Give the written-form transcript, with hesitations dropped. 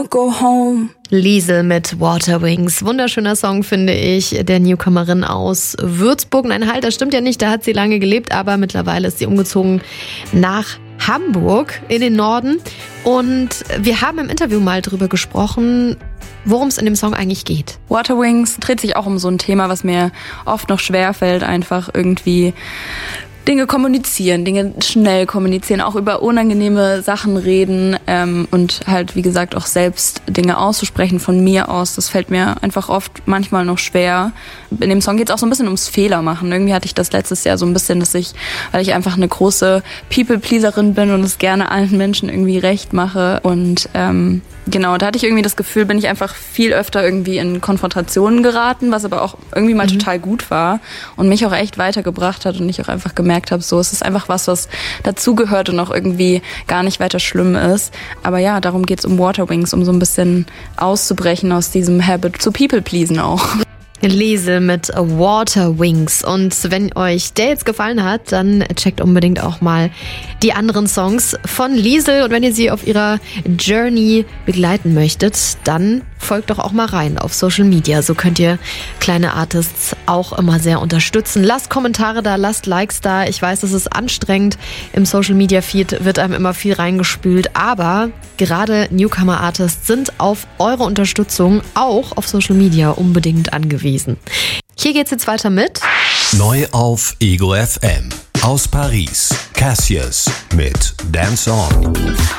wanna go home. Liesel mit Waterwings. Wunderschöner Song, finde ich, der Newcomerin aus Würzburg. Nein, halt, das stimmt ja nicht, da hat sie lange gelebt, aber mittlerweile ist sie umgezogen nach Hamburg in den Norden. Und wir haben im Interview mal drüber gesprochen, worum es in dem Song eigentlich geht. Waterwings dreht sich auch um so ein Thema, was mir oft noch schwerfällt, einfach irgendwie Dinge kommunizieren, Dinge schnell kommunizieren, auch über unangenehme Sachen reden und halt, wie gesagt, auch selbst Dinge auszusprechen von mir aus. Das fällt mir einfach oft manchmal noch schwer. In dem Song geht es auch so ein bisschen ums Fehlermachen. Irgendwie hatte ich das letztes Jahr so ein bisschen, weil ich einfach eine große People-Pleaserin bin und es gerne allen Menschen irgendwie recht mache. Und genau, da hatte ich irgendwie das Gefühl, bin ich einfach viel öfter irgendwie in Konfrontationen geraten, was aber auch irgendwie mal total gut war und mich auch echt weitergebracht hat und ich auch einfach gemerkt habe, so, es ist einfach was dazugehört und auch irgendwie gar nicht weiter schlimm ist. Aber ja, darum geht's um Waterwings, um so ein bisschen auszubrechen aus diesem Habit zu People-Pleasen auch. Liesel mit Waterwings. Und wenn euch der jetzt gefallen hat, dann checkt unbedingt auch mal die anderen Songs von Liesel. Und wenn ihr sie auf ihrer Journey begleiten möchtet, dann folgt doch auch mal rein auf Social Media. So könnt ihr kleine Artists auch immer sehr unterstützen. Lasst Kommentare da, lasst Likes da. Ich weiß, das ist anstrengend. Im Social Media Feed wird einem immer viel reingespült. Aber gerade Newcomer Artists sind auf eure Unterstützung auch auf Social Media unbedingt angewiesen. Hier geht's jetzt weiter mit Neu auf Ego FM. Aus Paris, Cassius mit Dance On.